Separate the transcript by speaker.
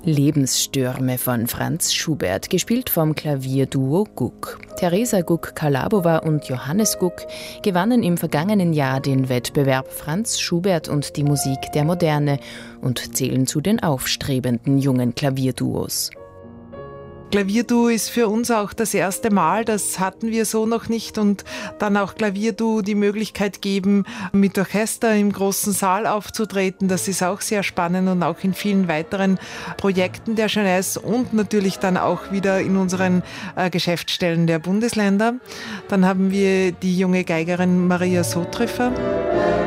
Speaker 1: Lebensstürme von Franz Schubert, gespielt vom Klavierduo Guk. Teresa Guk-Kalabova und Johannes Guk gewannen im vergangenen Jahr den Wettbewerb Franz Schubert und die Musik der Moderne und zählen zu den aufstrebenden jungen Klavierduos.
Speaker 2: Klavierduo ist für uns auch das erste Mal, das hatten wir so noch nicht, und dann auch Klavierduo die Möglichkeit geben, mit Orchester im großen Saal aufzutreten. Das ist auch sehr spannend und auch in vielen weiteren Projekten der Jeunesse und natürlich dann auch wieder in unseren Geschäftsstellen der Bundesländer. Dann haben wir die junge Geigerin Maria Sotriffer.